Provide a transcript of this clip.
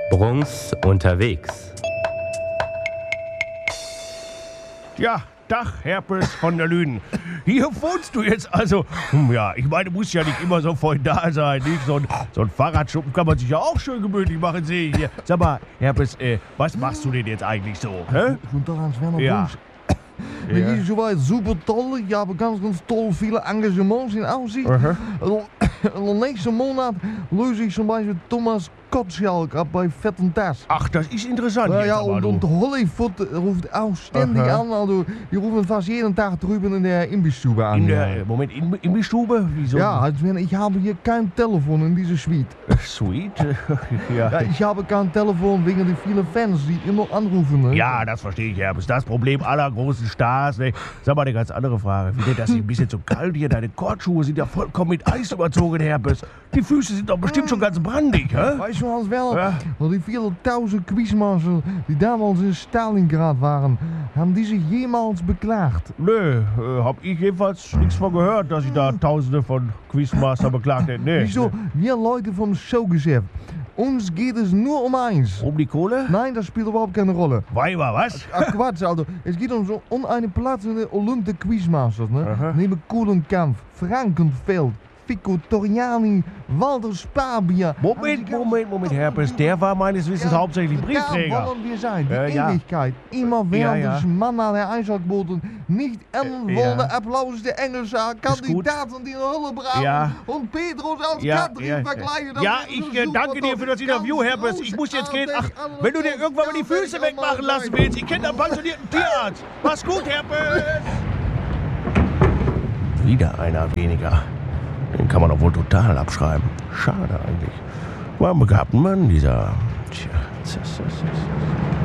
Bruns unterwegs. Ja, Dach, Herpes von der Lünen. Hier wohnst du jetzt also. Ja, ich meine, muss ja nicht immer so voll da sein. Nicht? So ein Fahrradschuppen kann man sich ja auch schön gemütlich machen, sehe ich hier. Sag mal, Herpes, was machst du denn jetzt eigentlich so? Hä? Guten Tag, Hans-Werner Ja. Bruns. Mir geht es soweit super toll. Ich habe ganz toll viele Engagements in Aussicht. Und nächsten Monat löse ich zum Beispiel Thomas Gottschalk ab bei Fett und Das. Ach, das ist interessant. Ja, jetzt ja, aber, und du. Hollywood ruft auch ständig an. Also, die rufen fast jeden Tag drüben in der Imbissstube an. In der, Moment, in die Stube? Wieso? Ja, Hans-Werner, ich habe hier kein Telefon in dieser Suite. Sweet. Ja. Ja, ich habe kein Telefon wegen der vielen Fans, die immer anrufen. Ne? Ja, das verstehe ich, Herpes. Das Problem aller großen Stars. Ne? Sag mal eine ganz andere Frage. Wie denn das ist ein bisschen zu kalt hier? Deine Kortschuhe sind ja vollkommen mit Eis überzogen, Herpes. Die Füße sind doch bestimmt schon ganz brandig, hä? Weißt du, Hans-Werner, Ja. die vielen tausend Quizmaster, die damals in Stalingrad waren, haben die sich jemals beklagt? Nö, hab ich jedenfalls nichts von gehört, dass ich da Tausende von Quizmaster beklagt hätte. Nee. Wieso? Wir Leute vom Showgeschäft, uns geht es nur um eins. Um die Kohle? Nein, das spielt überhaupt keine Rolle. Weiber, was? Ach Quatsch, also. Es geht um eine Platz in der Olympische Quizmasters, ne? Aha. Neben Kohlenkampf, Frankenfeld, Fico Torriani, Walter Spabier. Moment, Herpes. Der war meines Wissens hauptsächlich Da Briefträger. wollen wir sein, die Ja. Ewigkeit. Immer während Ja. des Mann an der Einschlagboten nicht wollende Applaus der Englische Kandidaten, die eine Hulle brauchen Ja. und Petros als Ja, Katrin vergleichen. Das Ja, ist ich super danke dir toll. für das Interview, Ganz Herpes. Ich muss jetzt gehen. Ach, großartig, wenn du dir irgendwann mal die Füße wegmachen lassen willst, ich kenne einen pensionierten Tierarzt. Mach's gut, Herpes. Wieder einer weniger. Den kann man doch wohl total abschreiben. Schade eigentlich. War ein begabter Mann, dieser. Tja.